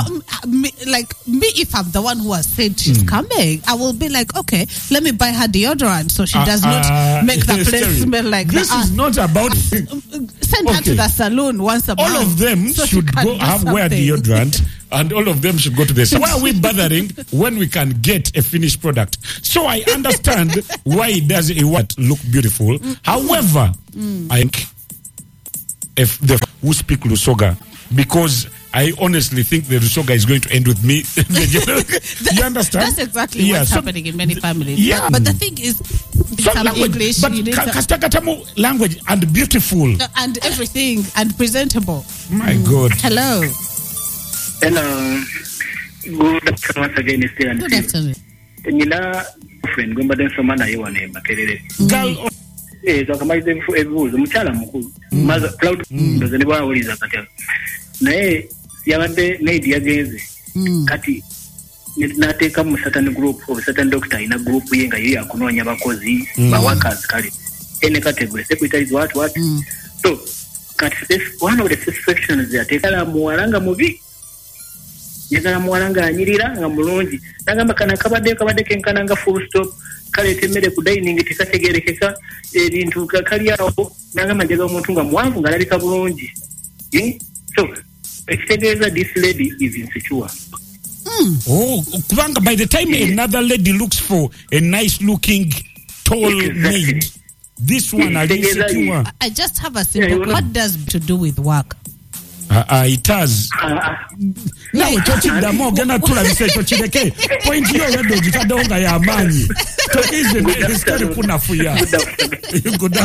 me, if I'm the one who has said she's coming, I will be like, okay, let me buy her deodorant so she does not make the place smell like this that. This is not about send her to the salon once a month. All of them should go wear deodorant. And all of them should go to the salon. Why are we bothering when we can get a finished product? So I understand why it does look beautiful. However, I think if the who speak Lusoga, because I honestly think the Lusoga is going to end with me. You understand? That's exactly what's happening in many families. Yeah. But the thing is, some English, but Kastakatamu language and beautiful. And everything, and presentable. My God. Hello. Hello. Good afternoon once again, Esther. Good afternoon. Nina friend, go mbade nsoma naye wane makerere. Girl. So kamaize ebuzo muchala mukulu. Maza cloud ndoze ne bawuliza kati. Naye yabadde need yagenze. Kati nateka mu certain group of certain doctor ina group yenga yeye akunoonya bakozi ba workers kale. Ene category secretary is what. So kati one of the satisfactions yatekala muwalanga mubi. Yagala muwalanga anyirira nga mulungi nagamba kana kabadde kenkana nga full stop kale temere ku dining tikategerekeka ebintu kali awo nagamba njaga omuntu nga mwanvu nga alabika bulungi so ekitegeeza this lady is insecure. Kubanga by the time another lady looks for a nice looking tall maid, this one is insecure. I just have a simple what does to do with work? It has. Now chokidamo gena tulabise chokireke point yo yado gitadonga ya amanyi. Tokize ne story kunafuya.